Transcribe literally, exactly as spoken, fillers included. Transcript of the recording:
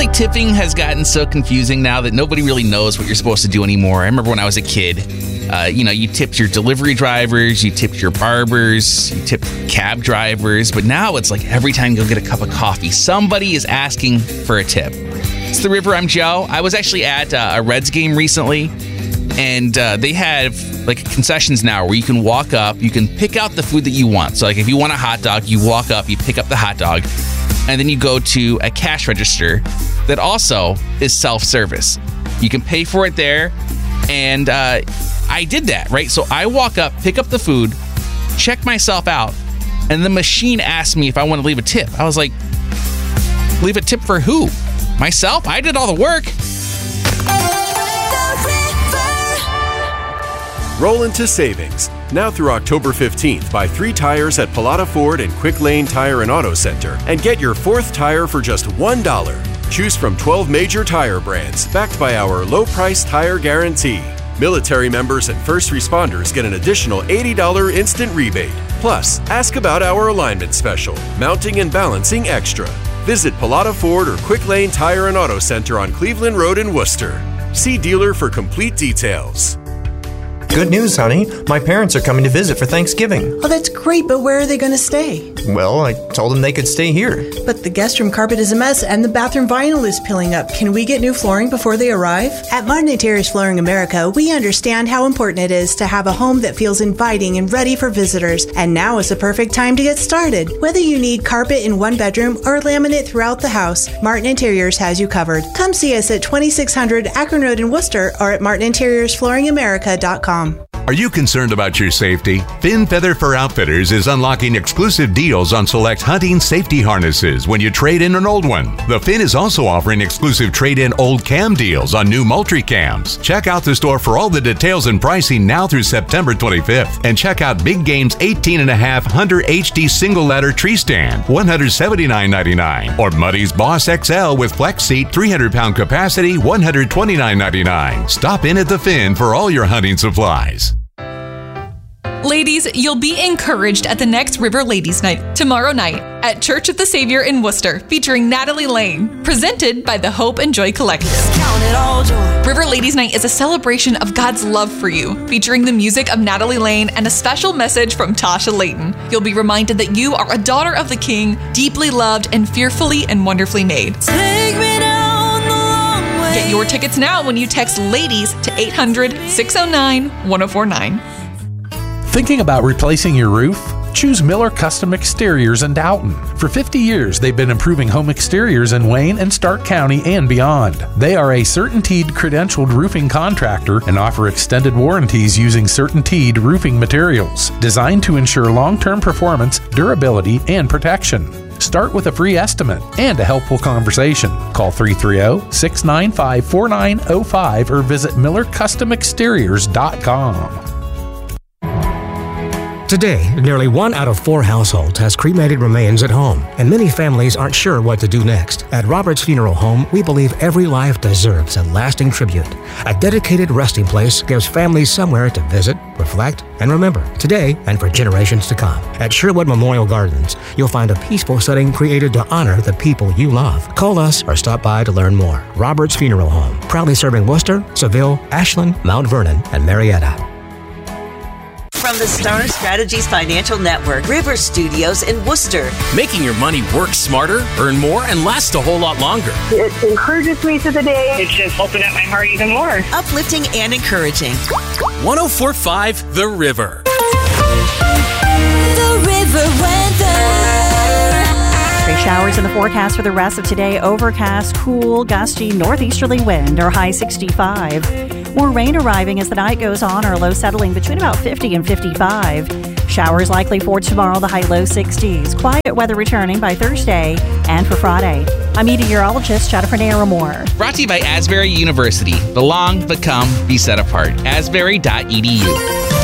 like tipping has gotten so confusing now that nobody really knows what you're supposed to do anymore. I remember when I was a kid, uh, you know, you tipped your delivery drivers, you tipped your barbers, you tipped cab drivers. But now it's like every time you go get a cup of coffee, somebody is asking for a tip. It's The River. I'm Joe. I was actually at uh, a Reds game recently, and uh, they have like concessions now where you can walk up, you can pick out the food that you want. So like if you want a hot dog, you walk up, you pick up the hot dog, and then you go to a cash register that also is self-service. You can pay for it there, and uh, I did that, right? So I walk up, pick up the food, check myself out, and the machine asked me if I want to leave a tip. I was like, leave a tip for who? Myself? I did all the work. Roll into savings. Now through October fifteenth, buy three tires at Pilata Ford and Quick Lane Tire and Auto Center and get your fourth tire for just one dollar. Choose from twelve major tire brands backed by our low-price tire guarantee. Military members and first responders get an additional eighty dollars instant rebate. Plus, ask about our alignment special, mounting and balancing extra. Visit Pilata Ford or Quick Lane Tire and Auto Center on Cleveland Road in Worcester. See dealer for complete details. Good news, honey. My parents are coming to visit for Thanksgiving. Oh, that's great, but where are they going to stay? Well, I told them they could stay here. But the guest room carpet is a mess and the bathroom vinyl is peeling up. Can we get new flooring before they arrive? At Martin Interiors Flooring America, we understand how important it is to have a home that feels inviting and ready for visitors. And now is the perfect time to get started. Whether you need carpet in one bedroom or laminate throughout the house, Martin Interiors has you covered. Come see us at twenty-six hundred Akron Road in Worcester or at martin interiors flooring america dot com. Are you concerned about your safety? Fin Feather for Outfitters is unlocking exclusive deals on select hunting safety harnesses when you trade in an old one. The Fin is also offering exclusive trade-in old cam deals on new Moultrie cams. Check out the store for all the details and pricing now through September twenty-fifth. And check out Big Game's eighteen and a half Hunter H D single ladder tree stand, one hundred seventy-nine ninety-nine. Or Muddy's Boss X L with flex seat, three hundred pound capacity, one hundred twenty-nine ninety-nine. Stop in at the Fin for all your hunting supplies. Ladies, you'll be encouraged at the next River Ladies Night tomorrow night at Church of the Savior in Worcester, featuring Natalie Lane, presented by the Hope and Joy Collective. Count it all joy. River Ladies Night is a celebration of God's love for you, featuring the music of Natalie Lane and a special message from Tasha Layton. You'll be reminded that you are a daughter of the King, deeply loved and fearfully and wonderfully made. Take me down the long way. Get your tickets now when you text LADIES to eight hundred, six oh nine, one oh four nine. Thinking about replacing your roof? Choose Miller Custom Exteriors in Dalton. For fifty years, they've been improving home exteriors in Wayne and Stark County and beyond. They are a CertainTeed credentialed roofing contractor and offer extended warranties using CertainTeed roofing materials, designed to ensure long-term performance, durability, and protection. Start with a free estimate and a helpful conversation. Call three three zero, six nine five, four nine zero five or visit miller custom exteriors dot com. Today, nearly one out of four households has cremated remains at home, and many families aren't sure what to do next. At Roberts Funeral Home, we believe every life deserves a lasting tribute. A dedicated resting place gives families somewhere to visit, reflect, and remember today and for generations to come. At Sherwood Memorial Gardens, you'll find a peaceful setting created to honor the people you love. Call us or stop by to learn more. Roberts Funeral Home, proudly serving Worcester, Seville, Ashland, Mount Vernon, and Marietta. From the Star Strategies Financial Network, River Studios in Worcester. Making your money work smarter, earn more, and last a whole lot longer. It encourages me through the day. It's just opened up my heart even more. Uplifting and encouraging. one oh four point five The River. The River weather. Stray showers in the forecast for the rest of today. Overcast, cool, gusty, northeasterly wind, or high sixty-five. More rain arriving as the night goes on, or low settling between about fifty and fifty-five. Showers likely for tomorrow, the high low sixties. Quiet weather returning by Thursday and for Friday. I'm meteorologist Jennifer Naramore. Brought to you by Asbury University. Belong, become, be set apart. asbury dot e d u.